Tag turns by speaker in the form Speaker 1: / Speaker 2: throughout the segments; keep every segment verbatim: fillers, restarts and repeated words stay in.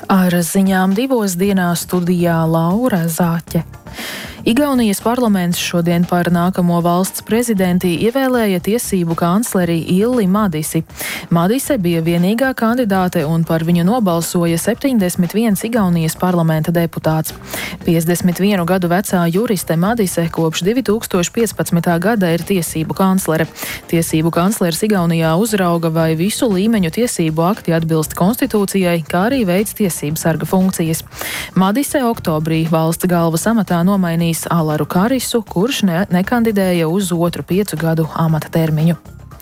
Speaker 1: Ar ziņām divos dienās studijā Laura Zāķe. Igaunijas parlaments šodien par nākamo valsts prezidenti ievēlēja tiesību kancleri Illi Madisi. Madise bija vienīgā kandidāte un par viņu nobalsoja septiņdesmit viens Igaunijas parlamenta deputāts. piecdesmit vienu gadu vecā juriste Madise kopš divi tūkstoši piecpadsmitā gada ir tiesību kanclere. Tiesību kanclers Igaunijā uzrauga, vai visu līmeņu tiesību akti atbilst konstitūcijai, kā arī veic tiesību sarga funkcijas. Madise oktobrī valsts galvas amatā nomainīja Alaru Karisu, kurš ne, nekandidēja uz otru piecu gadu amata termiņu.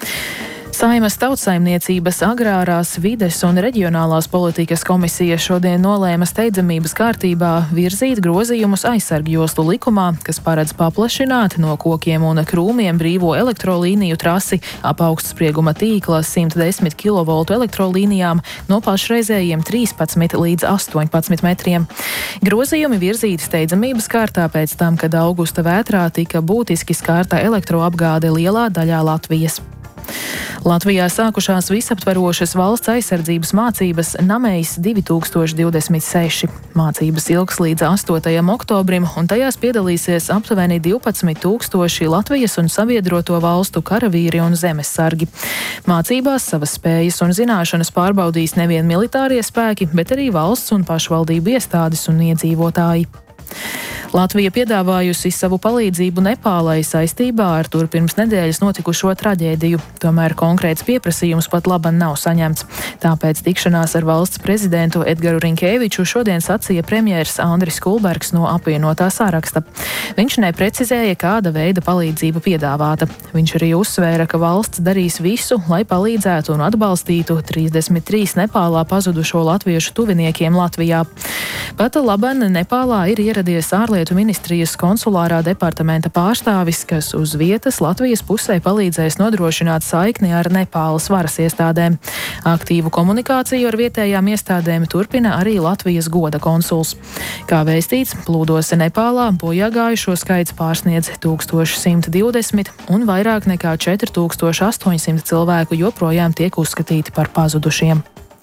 Speaker 1: Saeimas Tautsaimniecības, Agrārās, Vides un Reģionālās politikas komisija šodien nolēma steidzamības kārtībā virzīt grozījumus aizsargjoslu likumā, kas paredz paplašināt no kokiem un krūmiem brīvo elektrolīniju trasi ap augstsprieguma tīkla simt desmit kilovoltu elektrolīnijām no pašreizējiem trīspadsmit līdz astoņpadsmit metriem. Grozījumi virzīti steidzamības kārtā pēc tam, kad augusta vētrā tika būtiski skārta elektroapgāde lielā daļā Latvijas. Latvijā sākušās visaptverošas valsts aizsardzības mācības Namejs divi tūkstoši divdesmit seši. Mācības ilgs līdz astotajam oktobrim, un tajās piedalīsies aptuveni divpadsmit tūkstoši Latvijas un sabiedroto valstu karavīri un zemessargi. Mācībās savas spējas un zināšanas pārbaudīs nevien militārie spēki, bet arī valsts un pašvaldību iestādes un iedzīvotāji. Latvija piedāvājusi savu palīdzību Nepālai saistībā ar tur pirms nedēļas notikušo traģēdiju, tomēr konkrēts pieprasījums pat laban nav saņemts. Tāpēc tikšanās ar valsts prezidentu Edgaru Rinkēviču šodien sacīja premjers Andris Kulbergs no apvienotā saraksta. Viņš neprecizēja, kāda veida palīdzība piedāvāta. Viņš arī uzsvēra, ka valsts darīs visu, lai palīdzētu un atbalstītu trīsdesmit trīs Nepālā pazudušo latviešu tuviniekiem Latvijā. Pat laban Nepālā ir ieradies ārlietu ministrijas konsulārā departamenta pārstāvis, kas uz vietas Latvijas pusē palīdzēs nodrošināt saikni ar Nepāles varas iestādēm. Aktīvu komunikāciju ar vietējām iestādēm turpina arī Latvijas goda konsuls. Kā vēstīts, plūdos Nepālā bojāgājušo skaits pārsniedz tūkstoš simt divdesmit un vairāk nekā četri tūkstoši astoņsimt cilvēku joprojām tiek uzskatīti par pazudušiem.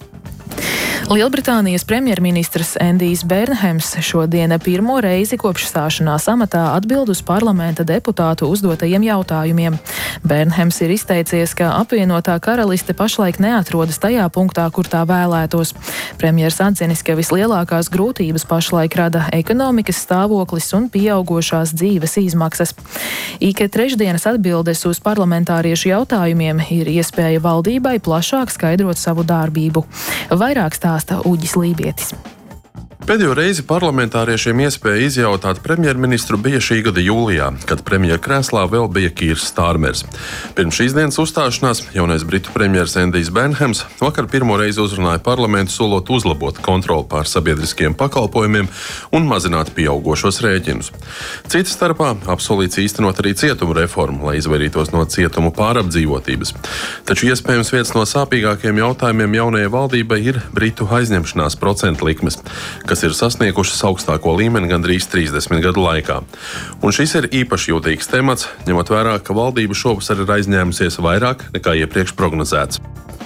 Speaker 1: Lielbritānijas premjerministrs Endijs Bērnhems šodien pirmo reizi kopš stāšanās amatā atbild uz parlamenta deputātu uzdotajiem jautājumiem. Bērnhems ir izteicies, ka apvienotā karaliste pašlaik neatrodas tajā punktā, kur tā vēlētos. Premjers atzinis, ka vislielākās grūtības pašlaik rada ekonomikas stāvoklis un pieaugošās dzīves izmaksas. Ik trešdienas atbildes uz parlamentāriešu jautājumiem ir iespēja valdībai plašāk skaidrot savu darbību. Vairāk stāsta Uģis Lībietis.
Speaker 2: Pēdējo reizi parlamentāriešiem iespēja izjautāt premjerministru bija šī gada jūlijā, kad premjera krēslā vēl bija Kīrs Stārmers. Pirms šīs dienas uzstāšanās jaunais britu premjers Endijs Bērnhems vakar pirmo reizi uzrunāja parlamentu, solot uzlabot kontroli pār sabiedriskiem pakalpojumiem un mazināt pieaugošos rēķinus. Cita starpā apsolīts īstenot arī cietumu reformu, lai izvairītos no cietumu pārapdzīvotības. Taču iespējams viens no sāpīgākajiem jautājumiem jaunajai valdībai ir britu aizņemšanās procentu likmes, kas ir sasniegušas augstāko līmeni gandrīz trīsdesmit gadu laikā. Un šis ir īpaši jūtīgs temats, ņemot vērā, ka valdība šovasar ir aizņēmusies vairāk nekā iepriekš prognozēts.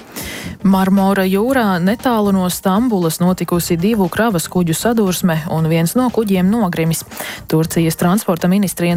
Speaker 1: Marmora jūrā netālu no Stambulas notikusi divu kravas kuģu sadursme un viens no kuģiem nogrimis. Turcijas transporta ministrija